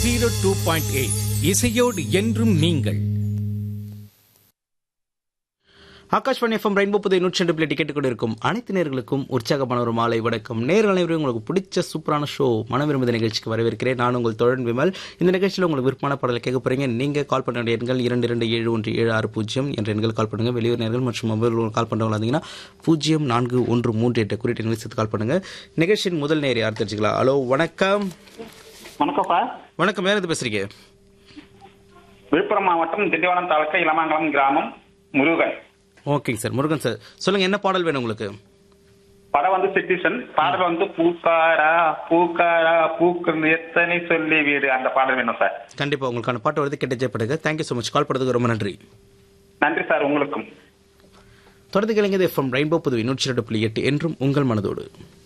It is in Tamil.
102.8 இசையோடு என்றும் நீங்கள். ஆகாஷ்வாணி எஃப்எம் ரெயின்போ புதிய 102.8 கேட்டுக்கொண்டிருக்கும் அனைத்து நேர்களுக்கும் உற்சாகமான ஒரு மாலை வணக்கம். நேர்கள் அனைவரும் உங்களுக்கு பிடிச்ச சூப்பரான ஷோ மனம் விரும்புத நிகழ்ச்சிக்கு வரவேற்கிறேன். நான் உங்கள் தோழன் விமல். இந்த நிகழ்ச்சியில் உங்களுக்கு விருப்பமான பாடலை கேட்க போறீங்க. நீங்க கால் பண்ண வேண்டிய எண்கள் 227176 என்ற எண்கள் கால் பண்ணுங்க. வெளியூர் நேர்கள் மற்றும் மொபைல் கால் பண்ணுறவங்க இருந்தீங்கன்னா 04138 குறிப்பிட்ட எண்களை சேர்த்து கால் பண்ணுங்க. நிகழ்ச்சியின் முதல் நேர் யார் தெரிஞ்சுக்கலாம். ஹலோ, வணக்கம். வணக்கம்ப்பா. வணக்கம். யார் இது பேசுறீங்க? விழுப்புரம் மாவட்டம் திண்டிவனம் தாலுக்கா இளமாங்கலம் கிராமம் முருகன். ஓகேங்க சார். முருகன் சார், சொல்லுங்க என்ன பாடல் வேணும் உங்களுக்கு? படம் வந்து சிட்டிசன். பாடல் வந்து பூக்காரா பூக்காரா பூக்கு எத்தனை சொல்லி வீடு, அந்த பாடல் வேணும் சார். கண்டிப்பா உங்களுக்கான பாட்டு வருது, கேட்டு ஜெயப்படுங்க. Thank you so much. கால் பண்ணதுக்கு ரொம்ப நன்றி. நன்றி சார். உங்களுக்கும் தொடர்ந்து கிழங்கு எஃப்எம் ரெயின்போ புதுவை 102.8 என்றும் உங்கள் மனதோடு.